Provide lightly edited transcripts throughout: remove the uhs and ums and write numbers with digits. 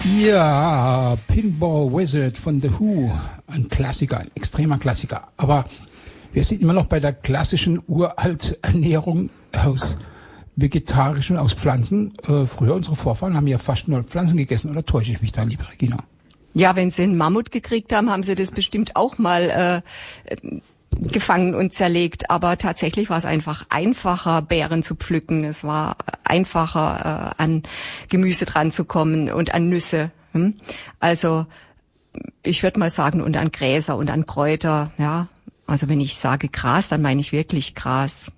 Ja, Pinball Wizard von The Who, ein Klassiker, ein extremer Klassiker. Aber wir sind immer noch bei der klassischen Uralternährung aus vegetarischen, aus Pflanzen. Früher unsere Vorfahren haben ja fast nur Pflanzen gegessen, oder täusche ich mich da, liebe Regina? Ja, wenn sie einen Mammut gekriegt haben, haben sie das bestimmt auch mal gefangen und zerlegt, aber tatsächlich war es einfach einfacher, Beeren zu pflücken. Es war einfacher, an Gemüse dran zu kommen und an Nüsse. Also ich würde mal sagen, und an Gräser und an Kräuter. Ja, also wenn ich sage Gras, dann meine ich wirklich Gras.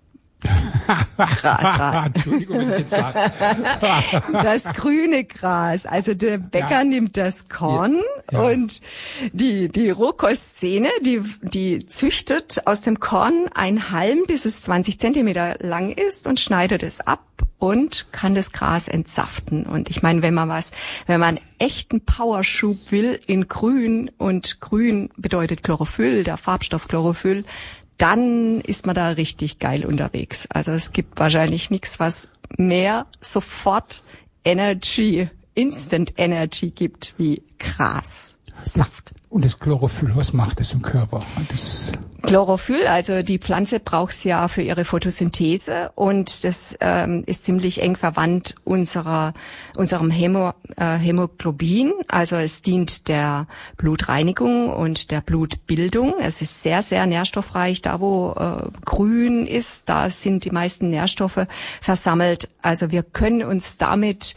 Entschuldigung, wenn ich jetzt sage. Das grüne Gras. Also der Bäcker nimmt das Korn und die Rohkostszene, die züchtet aus dem Korn einen Halm, bis es 20 Zentimeter lang ist und schneidet es ab und kann das Gras entsaften. Und ich meine, wenn man echten Powerschub will in Grün, und Grün bedeutet Chlorophyll, der Farbstoff Chlorophyll, dann ist man da richtig geil unterwegs. Also es gibt wahrscheinlich nichts, was mehr sofort Energy, Instant Energy gibt wie Grassaft. Und das Chlorophyll, was macht das im Körper? Chlorophyll, also die Pflanze braucht's ja für ihre Photosynthese, und das ist ziemlich eng verwandt unserem Hämoglobin. Also es dient der Blutreinigung und der Blutbildung. Es ist sehr, sehr nährstoffreich. Da, wo grün ist, da sind die meisten Nährstoffe versammelt. Also wir können uns damit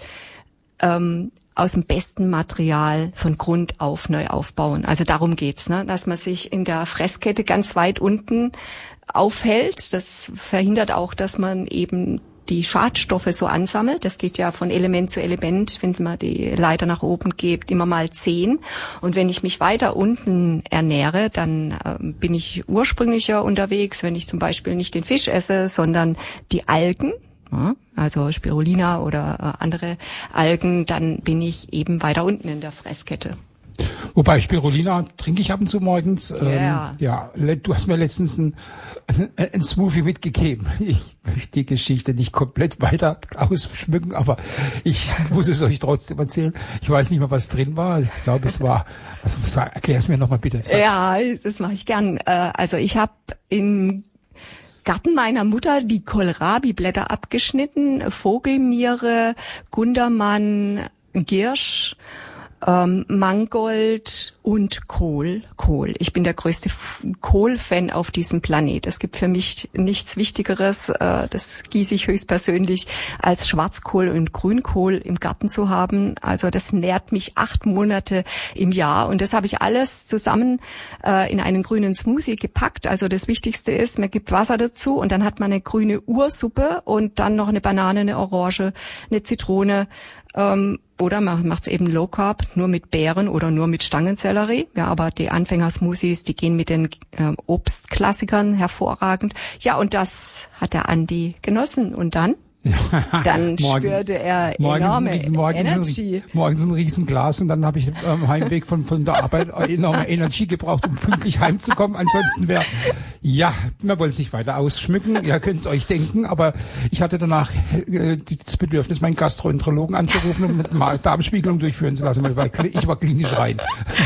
aus dem besten Material von Grund auf neu aufbauen. Also darum geht's, ne? Dass man sich in der Fresskette ganz weit unten aufhält. Das verhindert auch, dass man eben die Schadstoffe so ansammelt. Das geht ja von Element zu Element, wenn man die Leiter nach oben geht, immer mal 10. Und wenn ich mich weiter unten ernähre, dann bin ich ursprünglicher unterwegs, wenn ich zum Beispiel nicht den Fisch esse, sondern die Algen, also Spirulina oder andere Algen, dann bin ich eben weiter unten in der Fresskette. Wobei Spirulina trinke ich ab und zu morgens. Ja. Du hast mir letztens ein Smoothie mitgegeben. Ich möchte die Geschichte nicht komplett weiter ausschmücken, aber ich muss es euch trotzdem erzählen. Ich weiß nicht mehr, was drin war. Ich glaube, es war, erklär es mir nochmal bitte. Ja, das mache ich gern. Also ich habe im Garten meiner Mutter die Kohlrabi-Blätter abgeschnitten, Vogelmiere, Gundermann, Giersch, Mangold und Kohl. Ich bin der größte Kohl-Fan auf diesem Planet. Es gibt für mich nichts Wichtigeres, das gieße ich höchstpersönlich, als Schwarzkohl und Grünkohl im Garten zu haben. Also das nährt mich 8 Monate im Jahr, und das habe ich alles zusammen in einen grünen Smoothie gepackt. Also das Wichtigste ist, man gibt Wasser dazu, und dann hat man eine grüne Ursuppe und dann noch eine Banane, eine Orange, eine Zitrone, oder man macht's eben Low Carb, nur mit Beeren oder nur mit Stangensellerie. Ja, aber die Anfängersmoothies, die gehen mit den Obstklassikern hervorragend. Ja, und das hat der Andi genossen. Und dann spürte er enorme Energy. Morgens ein Riesenglas, und dann habe ich am Heimweg von der Arbeit enorme Energie gebraucht, um pünktlich heimzukommen. Ansonsten man wollte sich weiter ausschmücken, ihr könnt es euch denken, aber ich hatte danach das Bedürfnis, meinen Gastroenterologen anzurufen und eine Darmspiegelung durchführen zu lassen, weil ich war klinisch rein.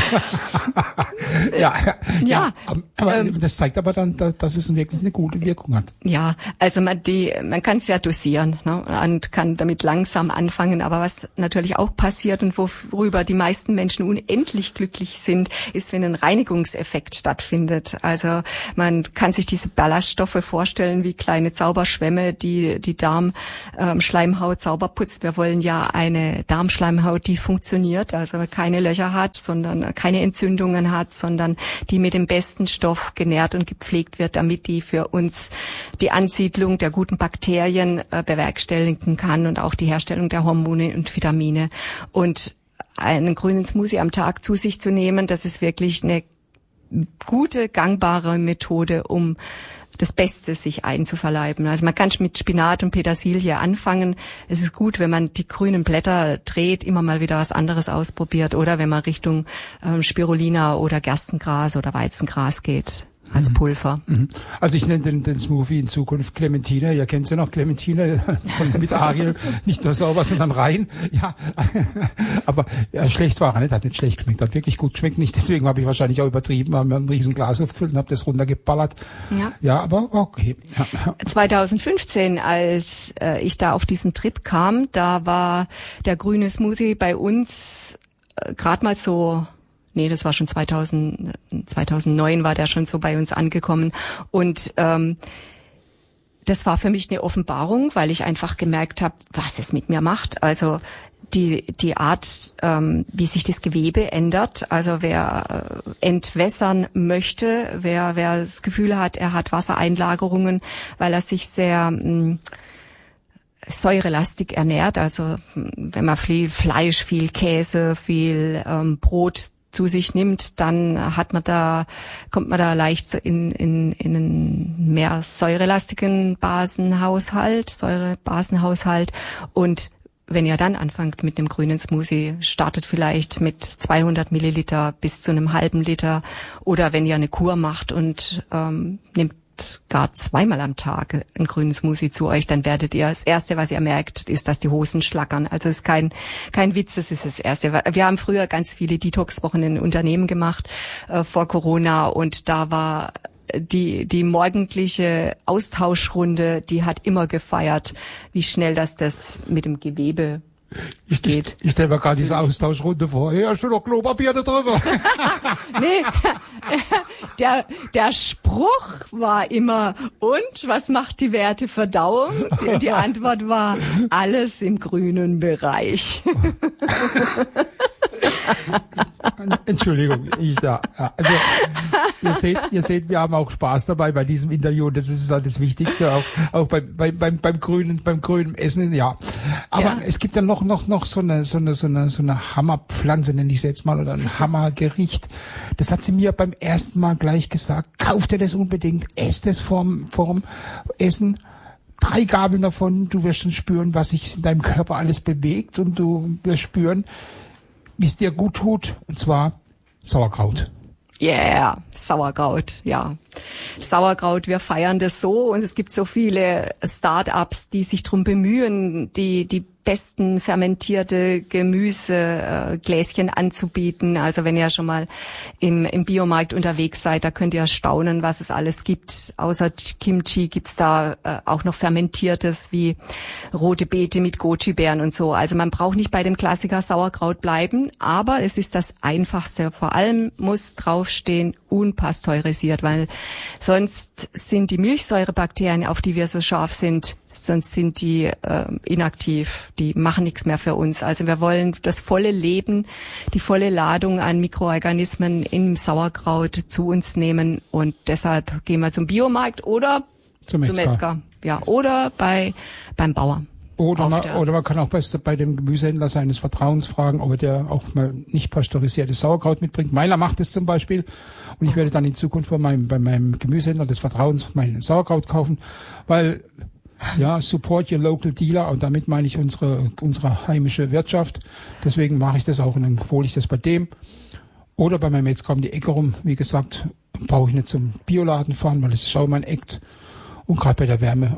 Aber das zeigt aber dann, dass es wirklich eine gute Wirkung hat. Ja, also man kann es ja dosieren, ne, und kann damit langsam anfangen. Aber was natürlich auch passiert und worüber die meisten Menschen unendlich glücklich sind, ist, wenn ein Reinigungseffekt stattfindet. Also man kann sich diese Ballaststoffe vorstellen wie kleine Zauberschwämme, die Darmschleimhaut sauber putzt. Wir wollen ja eine Darmschleimhaut, die funktioniert, also keine Löcher hat, sondern keine Entzündungen hat, sondern die mit dem besten Stoff genährt und gepflegt wird, damit die für uns die Ansiedlung der guten Bakterien bewerkstelligen kann und auch die Herstellung der Hormone und Vitamine. Und einen grünen Smoothie am Tag zu sich zu nehmen, das ist wirklich eine gute, gangbare Methode, um das Beste sich einzuverleiben. Also man kann mit Spinat und Petersilie anfangen. Es ist gut, wenn man die grünen Blätter dreht, immer mal wieder was anderes ausprobiert, oder wenn man Richtung Spirulina oder Gerstengras oder Weizengras geht. als Pulver. Also ich nenne den Smoothie in Zukunft Clementine. Ihr kennt sie noch, Clementine mit Ariel. Nicht nur sauber, sondern rein. Ja, aber schlecht war er nicht. Hat nicht schlecht geschmeckt. Hat wirklich gut geschmeckt. Nicht deswegen habe ich wahrscheinlich auch übertrieben. Haben wir ein riesen Glas gefüllt und habe das runtergeballert. Ja, aber okay. Ja. 2015, als ich da auf diesen Trip kam, da war der grüne Smoothie bei uns gerade mal so. Nee, das war schon 2009 war der schon so bei uns angekommen. Und das war für mich eine Offenbarung, weil ich einfach gemerkt habe, was es mit mir macht. Also die Art, wie sich das Gewebe ändert. Also wer entwässern möchte, wer das Gefühl hat, er hat Wassereinlagerungen, weil er sich sehr säurelastig ernährt. Also wenn man viel Fleisch, viel Käse, viel Brot zu sich nimmt, dann kommt man da leicht in einen mehr säurelastigen Säurebasenhaushalt. Und wenn ihr dann anfangt mit einem grünen Smoothie, startet vielleicht mit 200 Milliliter bis zu einem halben Liter. Oder wenn ihr eine Kur macht und nimmt gar 2-mal am Tag einen grünen Smoothie zu euch, dann werdet ihr, das Erste, was ihr merkt, ist, dass die Hosen schlackern. Also es ist kein Witz, das ist das Erste. Wir haben früher ganz viele Detox-Wochen in Unternehmen gemacht, vor Corona, und da war die morgendliche Austauschrunde, die hat immer gefeiert, wie schnell das mit dem Gewebe geht. Ich stelle mir gerade diese Austauschrunde vor. Hey, hast du noch Klopapier da drüber? Nee, der Spruch war immer, und was macht die Werteverdauung? Die Antwort war, alles im grünen Bereich. Entschuldigung, also ihr seht, wir haben auch Spaß dabei bei diesem Interview. Das ist halt das Wichtigste, auch beim grünen Essen, ja. Aber es gibt ja noch so eine Hammerpflanze, nenne ich sie jetzt mal, oder ein Hammergericht. Das hat sie mir beim ersten Mal gleich gesagt. Kauft ihr das unbedingt, esst es vorm Essen. 3 Gabeln davon, du wirst schon spüren, was sich in deinem Körper alles bewegt, und du wirst spüren, wie es dir gut tut, und zwar Sauerkraut. Yeah, Sauerkraut, ja. Sauerkraut, wir feiern das so, und es gibt so viele Start-ups, die sich drum bemühen, die besten fermentierte Gemüsegläschen anzubieten. Also wenn ihr schon mal im Biomarkt unterwegs seid, da könnt ihr staunen, was es alles gibt. Außer Kimchi gibt's da auch noch Fermentiertes wie rote Beete mit Goji-Beeren und so. Also man braucht nicht bei dem Klassiker Sauerkraut bleiben, aber es ist das Einfachste. Vor allem muss draufstehen, unpasteurisiert, weil sonst sind die Milchsäurebakterien, auf die wir so scharf sind, sonst sind die inaktiv, die machen nichts mehr für uns. Also wir wollen das volle Leben, die volle Ladung an Mikroorganismen im Sauerkraut zu uns nehmen, und deshalb gehen wir zum Biomarkt oder zum Metzger. Ja, oder beim Bauer. Oder man kann auch bei dem Gemüsehändler seines Vertrauens fragen, ob er der auch mal nicht pasteurisiertes Sauerkraut mitbringt. Meiner macht es zum Beispiel, und ich werde dann in Zukunft bei meinem Gemüsehändler des Vertrauens mein Sauerkraut kaufen, weil support your local dealer, und damit meine ich unsere heimische Wirtschaft. Deswegen mache ich das auch, und dann hole ich das bei dem oder bei meinem Metzger um die Ecke rum. Wie gesagt, brauche ich nicht zum Bioladen fahren, weil es ist auch mein Eck. Und gerade bei der Wärme